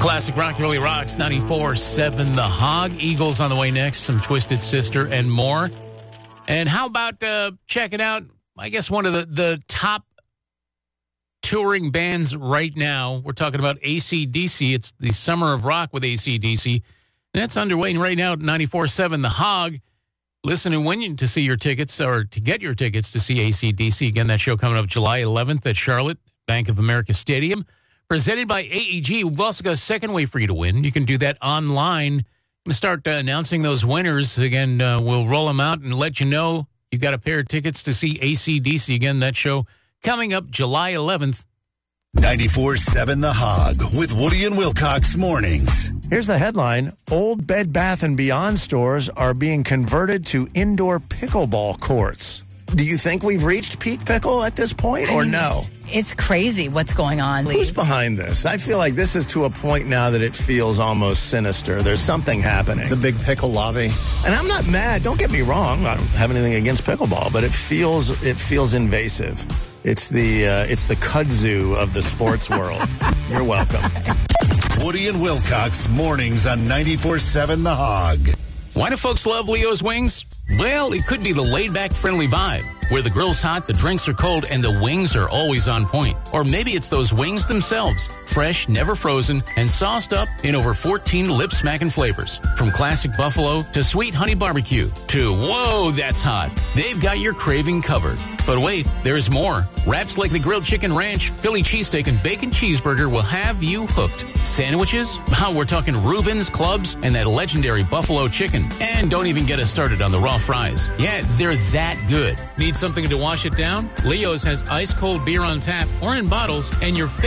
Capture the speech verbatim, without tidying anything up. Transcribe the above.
Classic rock really rocks. ninety-four seven The Hog. Eagles on the way next. Some Twisted Sister and more. And how about uh, checking out, I guess, one of the, the top touring bands right now. We're talking about A C D C. It's the Summer of Rock with A C D C. And that's underway right now at ninety-four seven The Hog. Listen and win to see your tickets or to get your tickets to see A C D C. Again, that show coming up July eleventh at Charlotte, Bank of America Stadium. Presented by A E G. We've also got a second way for you to win. You can do that online. I'm going to start uh, announcing those winners. Again, uh, we'll roll them out and let you know you've got a pair of tickets to see A C D C. Again, that show coming up July eleventh. ninety-four seven The Hog with Woody and Wilcox mornings. Here's the headline. Old Bed Bath and Beyond stores are being converted to indoor pickleball courts. Do you think we've reached peak pickle at this point, or I mean, no? It's, it's crazy what's going on. Who's behind this? I feel like this is to a point now that it feels almost sinister. There's something happening. The big pickle lobby. And I'm not mad. Don't get me wrong. I don't have anything against pickleball, but it feels it feels invasive. It's the uh, it's the kudzu of the sports world. You're welcome. Woody and Wilcox mornings on ninety-four seven The Hog. Why do folks love Leo's Wings? Well, it could be the laid-back, friendly vibe, where the grill's hot, the drinks are cold, and the wings are always on point. Or maybe it's those wings themselves, fresh, never frozen, and sauced up in over fourteen lip-smacking flavors. From classic buffalo to sweet honey barbecue to, whoa, that's hot. They've got your craving covered. But wait, there's more. Wraps like the grilled chicken ranch, Philly cheesesteak, and bacon cheeseburger will have you hooked. Sandwiches? Oh, we're talking Reuben's, clubs, and that legendary buffalo chicken. And don't even get us started on the raw fries. Yeah, they're that good. Need something to wash it down? Leo's has ice-cold beer on tap or in bottles, and your